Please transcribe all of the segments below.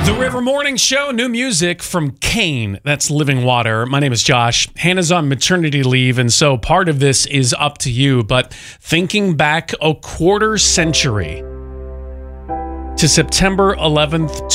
The River Morning Show, new music from Kane. That's Living Water. My name is Josh. Hannah's on maternity leave, and so part of this is up to you. But thinking back a quarter century to September 11th,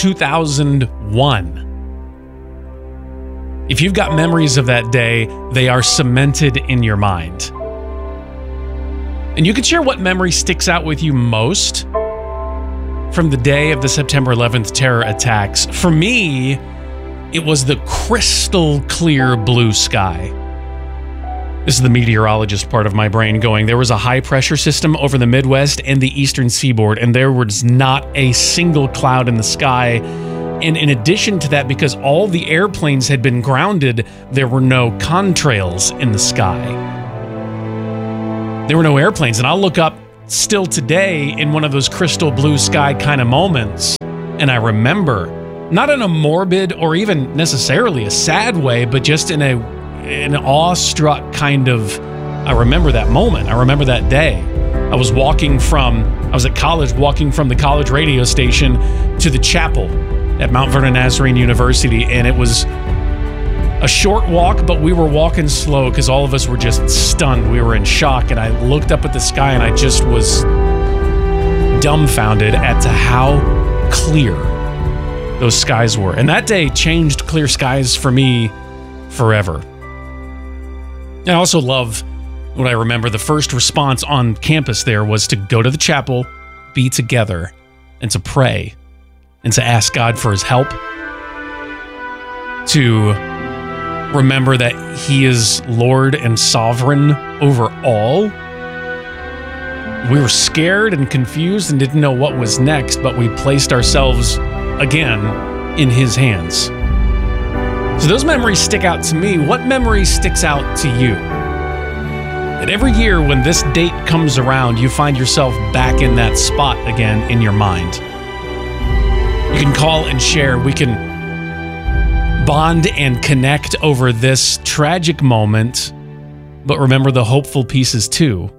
2001. If you've got memories of that day, they are cemented in your mind. And you can share what memory sticks out with you most from the day of the September 11th terror attacks. For me, it was the crystal clear blue sky. This is the meteorologist part of my brain going, there was a high pressure system over the Midwest and the eastern seaboard, and there was not a single cloud in the sky. And in addition to that, because all the airplanes had been grounded, there were no contrails in the sky. There were no airplanes, and I'll look up still today in one of those crystal blue sky kind of moments, and I remember, not in a morbid or even necessarily a sad way, but just in an awestruck kind of, I remember that moment. I remember that day. I was at college, walking from the college radio station to the chapel at Mount Vernon Nazarene University, and it was a short walk, but we were walking slow because all of us were just stunned. We were in shock, and I looked up at the sky, and I just was dumbfounded as to how clear those skies were. And that day changed clear skies for me forever. I also love what I remember. The first response on campus there was to go to the chapel, be together, and to pray, and to ask God for his help, to remember that he is Lord and sovereign over all. We were scared and confused and didn't know what was next, but we placed ourselves again in his hands. So those memories stick out to me. What memory sticks out to you? That every year when this date comes around, you find yourself back in that spot again in your mind. You can call and share. We can bond and connect over this tragic moment, but remember the hopeful pieces too.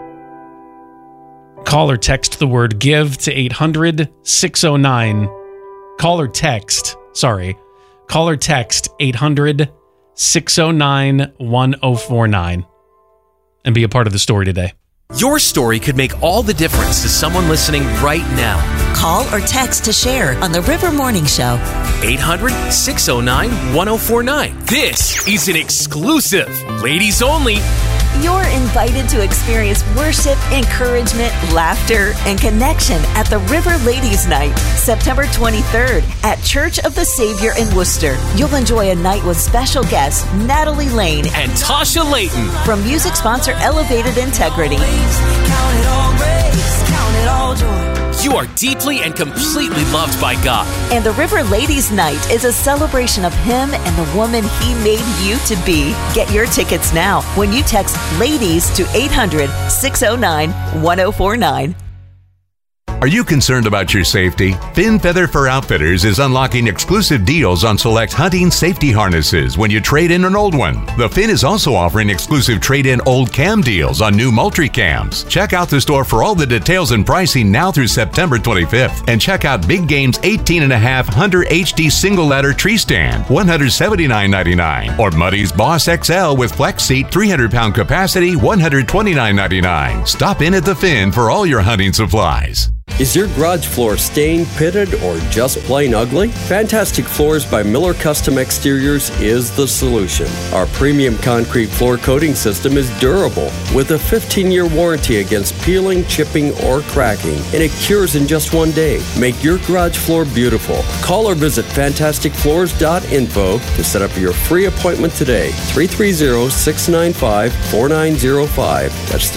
Call or text the word GIVE to 800-609. Call or text 800-609-1049 and be a part of the story today. Your story could make all the difference to someone listening right now. Call or text to share on the River Morning Show. 800-609-1049. This is an exclusive, ladies only. You're invited to experience worship, encouragement, laughter, and connection at the River Ladies Night, September 23rd at Church of the Savior in Worcester. You'll enjoy a night with special guests Natalie Lane and Tasha Layton from music sponsor Elevated Integrity. Count it all grace, count it all joy. You are deeply and completely loved by God. And the River Ladies Night is a celebration of him and the woman he made you to be. Get your tickets now when you text LADIES to 800-609-1049. Are you concerned about your safety? Fin Feather Fur Outfitters is unlocking exclusive deals on select hunting safety harnesses when you trade in an old one. The Fin is also offering exclusive trade-in old cam deals on new Moultrie cams. Check out the store for all the details and pricing now through September 25th. And check out Big Game's 18.5 Hunter HD single ladder tree stand, $179.99. Or Muddy's Boss XL with flex seat, 300-pound capacity, $129.99. Stop in at the Fin for all your hunting supplies. Is your garage floor stained, pitted, or just plain ugly? Fantastic Floors by Miller Custom Exteriors is the solution. Our premium concrete floor coating system is durable with a 15-year warranty against peeling, chipping, or cracking, and it cures in just 1 day. Make your garage floor beautiful. Call or visit fantasticfloors.info to set up your free appointment today. 330-695-4905. That's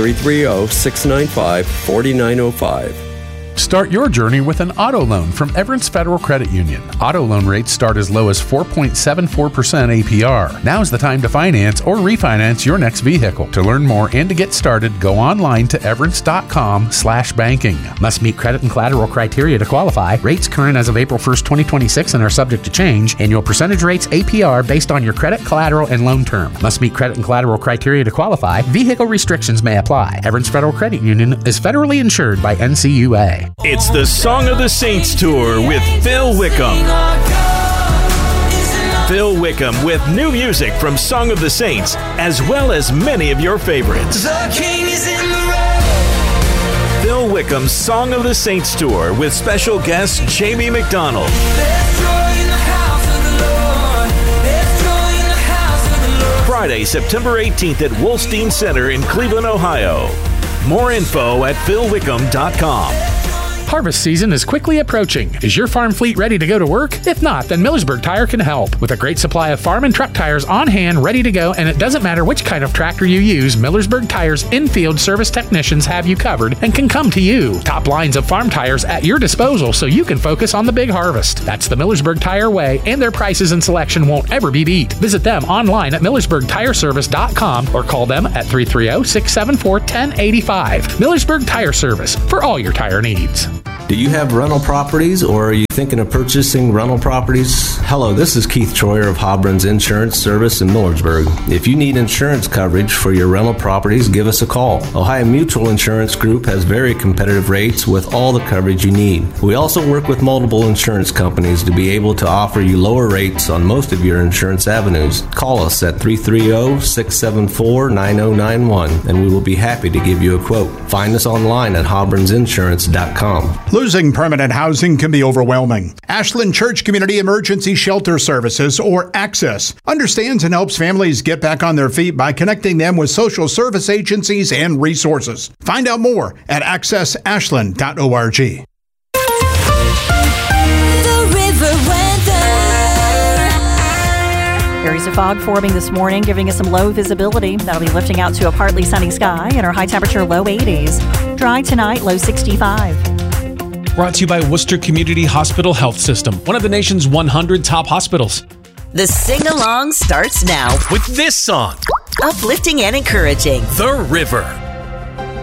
330-695-4905. Start your journey with an auto loan from Everence Federal Credit Union. Auto loan rates start as low as 4.74% APR. Now's the time to finance or refinance your next vehicle. To learn more and to get started, go online to everence.com/banking. Must meet credit and collateral criteria to qualify. Rates current as of April 1st, 2026 and are subject to change. Annual percentage rates APR based on your credit, collateral, and loan term. Must meet credit and collateral criteria to qualify. Vehicle restrictions may apply. Everence Federal Credit Union is federally insured by NCUA. It's the Song of the Saints Tour with Phil Wickham. Phil Wickham with new music from Song of the Saints, as well as many of your favorites. The king is in the road. Phil Wickham's Song of the Saints Tour with special guest Jamie McDonald. There's joy in the house of the Lord. There's joy in the house of the Lord. Friday, September 18th at Wolstein Center in Cleveland, Ohio. More info at philwickham.com. Harvest season is quickly approaching. Is your farm fleet ready to go to work? If not, then Millersburg Tire can help. With a great supply of farm and truck tires on hand, ready to go, and it doesn't matter which kind of tractor you use, Millersburg Tire's in-field service technicians have you covered and can come to you. Top lines of farm tires at your disposal so you can focus on the big harvest. That's the Millersburg Tire way, and their prices and selection won't ever be beat. Visit them online at MillersburgTireservice.com or call them at 330-674-1085. Millersburg Tire Service, for all your tire needs. Do you have rental properties, or are you thinking of purchasing rental properties? Hello, this is Keith Troyer of Hobron's Insurance Service in Millersburg. If you need insurance coverage for your rental properties, give us a call. Ohio Mutual Insurance Group has very competitive rates with all the coverage you need. We also work with multiple insurance companies to be able to offer you lower rates on most of your insurance avenues. Call us at 330-674-9091 and we will be happy to give you a quote. Find us online at hobronsinsurance.com. Losing permanent housing can be overwhelming. Ashland Church Community Emergency Shelter Services, or ACCESS, understands and helps families get back on their feet by connecting them with social service agencies and resources. Find out more at accessashland.org. The river weather. Areas of fog forming this morning, giving us some low visibility. That'll be lifting out to a partly sunny sky and our high temperature low 80s. Dry tonight, low 65. Brought to you by Worcester Community Hospital Health System, one of the nation's 100 top hospitals. The sing-along starts now With this song, uplifting and encouraging. The River.